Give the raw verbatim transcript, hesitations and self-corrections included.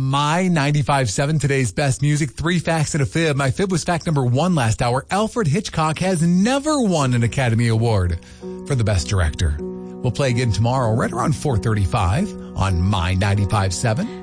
My ninety-five point seven, today's best music, three facts and a fib. My fib was fact number one last hour. Alfred Hitchcock has never won an Academy Award for the best director. We'll play again tomorrow right around four thirty-five on My ninety-five point seven.